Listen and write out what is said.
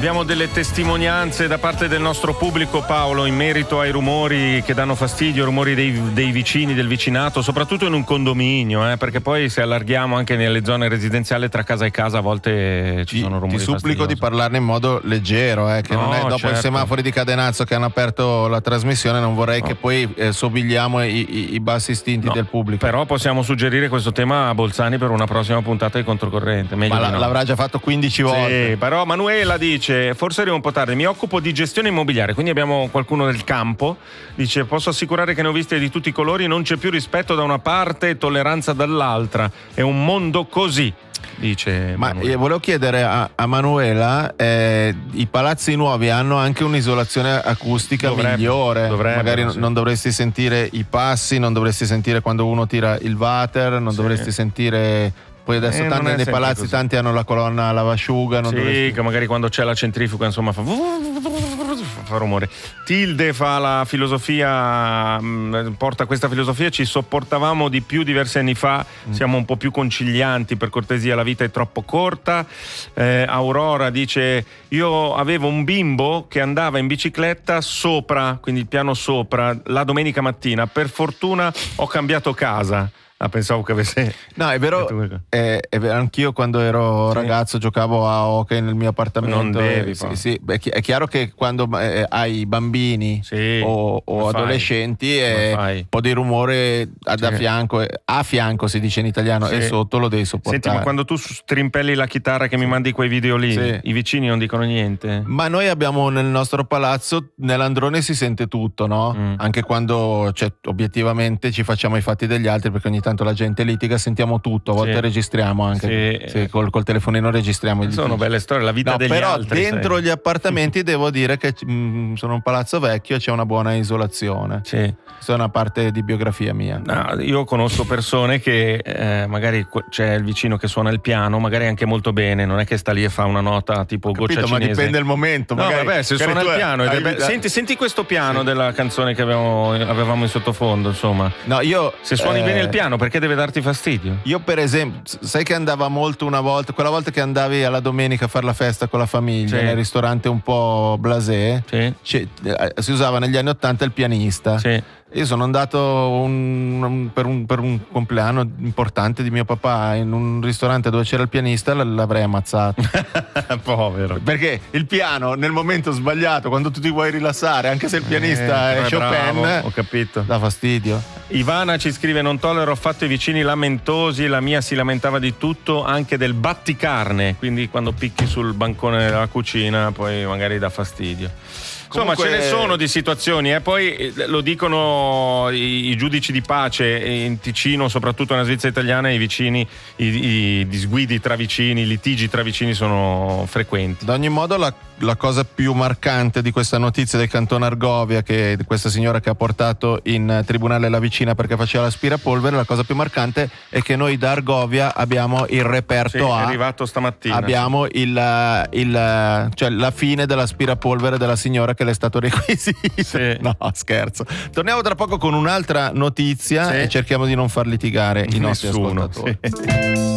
Abbiamo delle testimonianze da parte del nostro pubblico, Paolo, in merito ai rumori che danno fastidio, rumori dei vicini, del vicinato, soprattutto in un condominio, perché poi se allarghiamo anche nelle zone residenziali tra casa e casa a volte ci sono rumori. Ti supplico di parlarne in modo leggero, che non è dopo certo. I semafori di Cadenazzo che hanno aperto la trasmissione, non vorrei che poi sobigliamo i bassi istinti del pubblico. Però possiamo suggerire questo tema a Bolzani per una prossima puntata di Controcorrente. Meglio Ma l'avrà già fatto 15 volte. Sì, però Manuela dice: forse arrivo un po' tardi, mi occupo di gestione immobiliare, quindi abbiamo qualcuno del campo. Dice: posso assicurare che ne ho viste di tutti i colori, non c'è più rispetto da una parte e tolleranza dall'altra, è un mondo così, dice. Ma volevo chiedere a Manuela, i palazzi nuovi hanno anche un'isolazione acustica migliore, magari sì. Non dovresti sentire i passi, non dovresti sentire quando uno tira il water, non dovresti sentire. Poi adesso tanti dei palazzi così. Tanti hanno la colonna lavasciuga, che magari quando c'è la centrifuga insomma fa rumore. Tilde fa la filosofia, porta questa filosofia: ci sopportavamo di più diversi anni fa, siamo un po' più concilianti, per cortesia la vita è troppo corta. Aurora dice: io avevo un bimbo che andava in bicicletta sopra, quindi il piano sopra, la domenica mattina, per fortuna ho cambiato casa. Pensavo che avesse. No, è vero, anch'io quando ero ragazzo giocavo a hockey nel mio appartamento. Non devi, sì, è chiaro che quando hai bambini o adolescenti un po' di rumore a fianco si dice in italiano, e sotto lo devi sopportare. Senti, ma quando tu strimpelli la chitarra che mi mandi quei video lì, i vicini non dicono niente? Ma noi abbiamo nel nostro palazzo, nell'androne si sente tutto, no? Anche quando obiettivamente ci facciamo i fatti degli altri, perché ogni tanto la gente litiga, sentiamo tutto, a volte registriamo anche col telefonino registriamo. Sono belle storie, la vita degli altri. Però dentro gli appartamenti devo dire che sono un palazzo vecchio e c'è una buona isolazione. Questa è una parte di biografia mia. No, io conosco persone che magari c'è il vicino che suona il piano, magari anche molto bene, non è che sta lì e fa una nota tipo goccia cinese. Ma dipende il momento. No, vabbè, se suona il piano senti questo piano della canzone che avevamo in sottofondo, insomma. No, io se suoni bene il piano, perché deve darti fastidio? Io per esempio, sai che andava molto quella volta che andavi alla domenica a fare la festa con la famiglia nel ristorante un po' blasé, si usava negli anni '80 il pianista. Io sono andato per un compleanno importante di mio papà in un ristorante dove c'era il pianista, l'avrei ammazzato. Povero. Perché il piano nel momento sbagliato, quando tu ti vuoi rilassare, anche se il pianista è Chopin, bravo, ho capito, dà fastidio. Ivana ci scrive: non tollero affatto i vicini lamentosi, la mia si lamentava di tutto, anche del batticarne, quindi quando picchi sul bancone della cucina poi magari dà fastidio. Insomma, ce ne sono di situazioni, poi lo dicono i giudici di pace in Ticino, soprattutto nella Svizzera italiana, i vicini, i disguidi tra vicini, i litigi tra vicini sono frequenti. Ad ogni modo la cosa più marcante di questa notizia del Cantone Argovia, che questa signora che ha portato in tribunale la vicina perché faceva l'aspirapolvere, la cosa più marcante è che noi da Argovia abbiamo il reperto è arrivato stamattina. Abbiamo cioè la fine dell'aspirapolvere della signora che le è stato requisito. No, scherzo. Torniamo tra poco con un'altra notizia e cerchiamo di non far litigare i nostri ascoltatori.